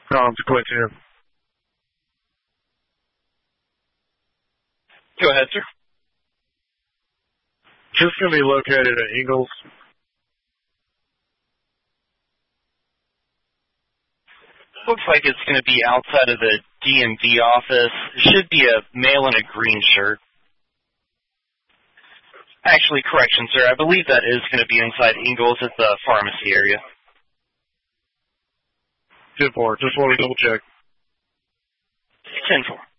Consequence. Go ahead, sir. Just going to be located at Ingalls. Looks like it's going to be outside of the DMV office. It should be a male in a green shirt. Actually, correction, sir. I believe that is going to be inside Ingalls at the pharmacy area. 10-4. Just want to double check. 10-4.